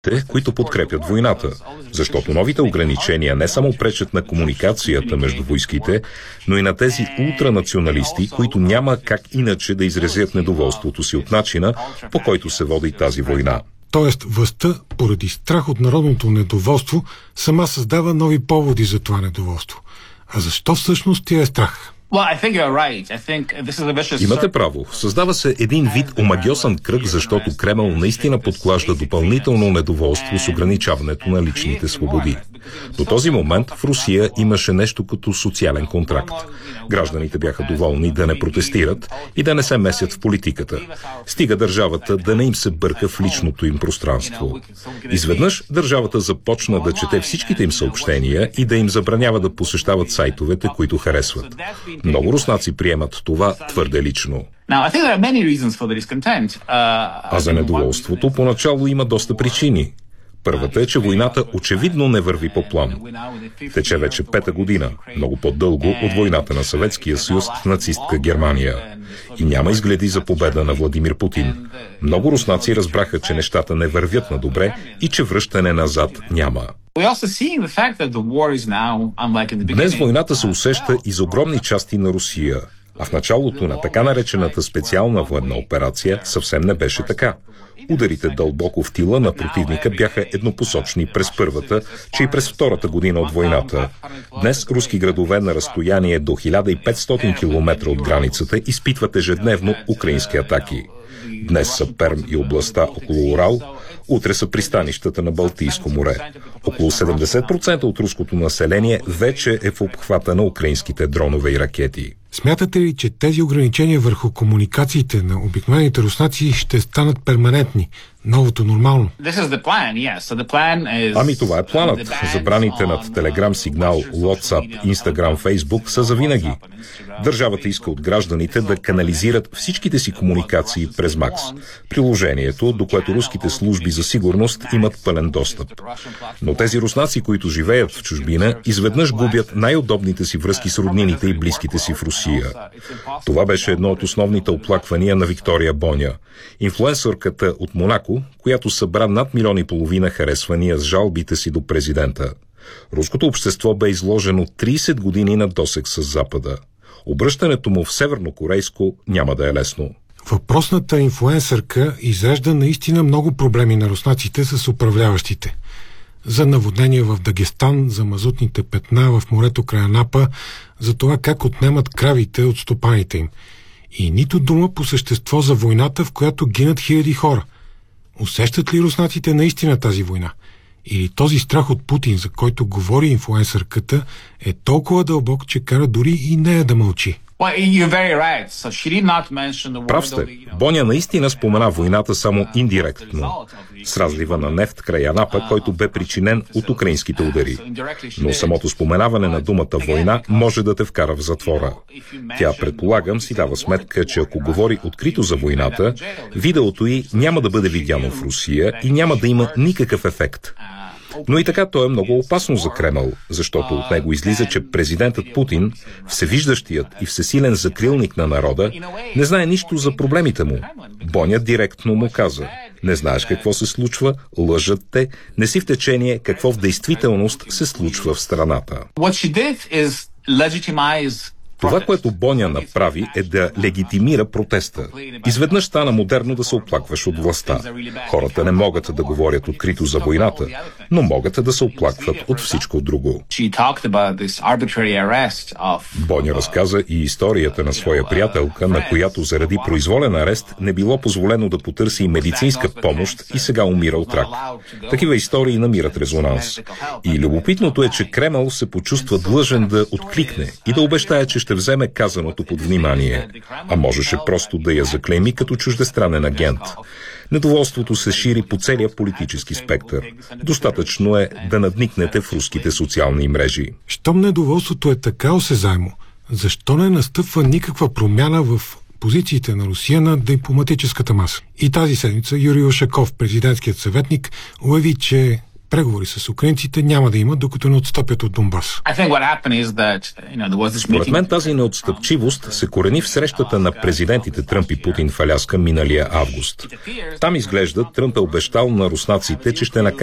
които подкрепят войната, защото новите ограничения не само пречат на комуникацията между войските, но и на тези ултранационалисти, които няма как иначе да изразят недоволството си от начина, по който се води тази война. Тоест, властта, поради страх от народното недоволство, сама създава нови поводи за това недоволство. А защо всъщност тя е страх? Имате право. Създава се един вид омагьосан кръг, защото Кремъл наистина подклажда допълнително недоволство с ограничаването на личните свободи. До този момент в Русия имаше нещо като социален контракт. Гражданите бяха доволни да не протестират и да не се месят в политиката. Стига държавата да не им се бърка в личното им пространство. Изведнъж държавата започна да чете всичките им съобщения и да им забранява да посещават сайтовете, които харесват. Много руснаци приемат това твърде лично. А за недоволството поначало има доста причини. Първата е, че войната очевидно не върви по план. Тече вече 5-та година, много по-дълго от войната на Съветския съюз с нацистка Германия. И няма изгледи за победа на Владимир Путин. Много руснаци разбраха, че нещата не вървят на добре и че връщане назад няма. Днес войната се усеща и за огромни части на Русия. А в началото на така наречената специална военна операция съвсем не беше така. Ударите дълбоко в тила на противника бяха еднопосочни през първата, че и през втората година от войната. Днес руски градове на разстояние до 1500 км от границата изпитват ежедневно украински атаки. Днес са Перм и областта около Урал, утре са пристанищата на Балтийско море. Около 70% от руското население вече е в обхвата на украинските дронове и ракети. Смятате ли, че тези ограничения върху комуникациите на обикновените руснаци ще станат перманентни? Новото нормално? Ами това е планът. Забраните над Телеграм, Сигнал, WhatsApp, Instagram, Facebook са завинаги. Държавата иска от гражданите да канализират всичките си комуникации през МАКС, приложението, до което руските служби за сигурност имат пълен достъп. Но тези руснаци, които живеят в чужбина, изведнъж губят най-удобните си връзки с роднините и близките си в Русия. Това беше едно от основните оплаквания на Виктория Боня, инфлуенсърката от Монако, която събра над 1,5 милиона харесвания с жалбите си до президента. Руското общество бе изложено 30 години на досег с Запада. Обръщането му в севернокорейско няма да е лесно. Въпросната инфлуенсърка изрежда наистина много проблеми на руснаците с управляващите. За наводнения в Дагестан, за мазутните петна в морето край Анапа, за това как отнемат кравите от стопаните им. И нито дума по същество за войната, в която гинат хиляди хора. Усещат ли руснаците наистина тази война? Или този страх от Путин, за който говори инфлуенсърката, е толкова дълбок, че кара дори и нея да мълчи? Прав сте. Боня наистина спомена войната само индиректно, с разлива на нефт край Анапа, който бе причинен от украинските удари. Но самото споменаване на думата война може да те вкара в затвора. Тя, предполагам, си дава сметка, че ако говори открито за войната, видеото й няма да бъде видяно в Русия и няма да има никакъв ефект. Но и така то е много опасно за Кремъл, защото от него излиза, че президентът Путин, всевиждащият и всесилен закрилник на народа, не знае нищо за проблемите му. Боня директно му каза: не знаеш какво се случва, лъжат те, не си в течение какво в действителност се случва в страната. Това, което Боня направи, е да легитимира протеста. Изведнъж стана модерно да се оплакваш от властта. Хората не могат да говорят открито за войната, но могат да се оплакват от всичко друго. Боня разказа и историята на своя приятелка, на която заради произволен арест не било позволено да потърси медицинска помощ и сега умира от рак. Такива истории намират резонанс. И любопитното е, че Кремъл се почувства длъжен да откликне и да обещае, че ще вземе казаното под внимание, а можеше просто да я заклейми като чуждестранен агент. Недоволството се шири по целия политически спектър. Достатъчно е да надникнете в руските социални мрежи. Щом недоволството е така осезаемо, защо не настъпва никаква промяна в позициите на Русия на дипломатическата маса? И тази седмица Юрий Ушаков, президентският съветник, обяви, че Преговори с украинците няма да има, докато не отстъпят от Донбас. Според мен тази неотстъпчивост се корени в срещата на президентите Тръмп и Путин в Аляска миналия август. Там изглежда Тръмп е обещал на руснаците, че ще накара